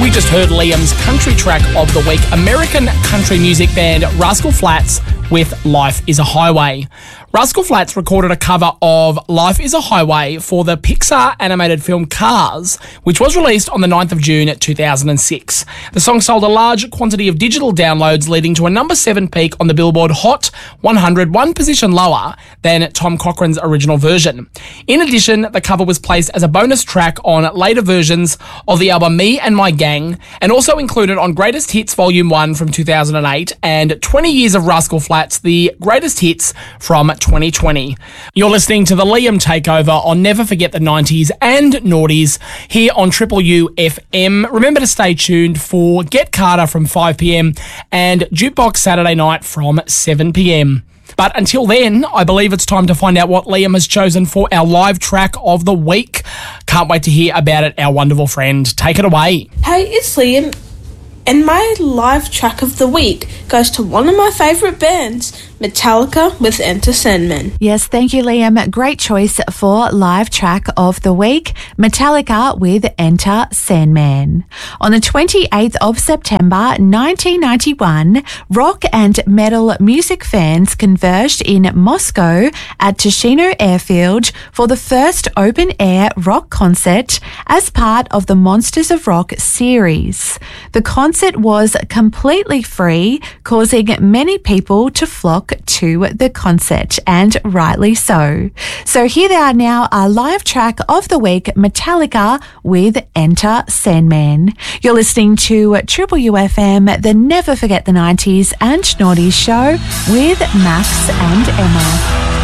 We just heard Liam's country track of the week, American country music band Rascal Flatts with Life is a Highway. Rascal Flatts recorded a cover of Life is a Highway for the Pixar animated film Cars, which was released on the 9th of June 2006. The song sold a large quantity of digital downloads, leading to a number 7 peak on the Billboard Hot 100, one position lower than Tom Cochrane's original version. In addition, the cover was placed as a bonus track on later versions of the album Me and My Gang, and also included on Greatest Hits Volume 1 from 2008 and 20 Years of Rascal Flatts, the Greatest Hits from 2020. You're listening to the Liam Takeover on Never Forget the 90s and Naughties here on Triple U FM. Remember to stay tuned for Get Carter from 5pm and Jukebox Saturday Night from 7pm. But until then, I believe it's time to find out what Liam has chosen for our live track of the week. Can't wait to hear about it, our wonderful friend. Take it away. Hey, it's Liam. And my live track of the week goes to one of my favourite bands, Metallica with Enter Sandman. Yes, thank you, Liam. Great choice for live track of the week, Metallica with Enter Sandman. On the 28th of September 1991, rock and metal music fans converged in Moscow at Tushino Airfield for the first open-air rock concert as part of the Monsters of Rock series. The concert was completely free, causing many people to flock to the concert, and rightly so. So here they are now, our live track of the week, Metallica with Enter Sandman. You're listening to Triple UFM, the Never Forget the 90s and Naughties show with Max and Emma.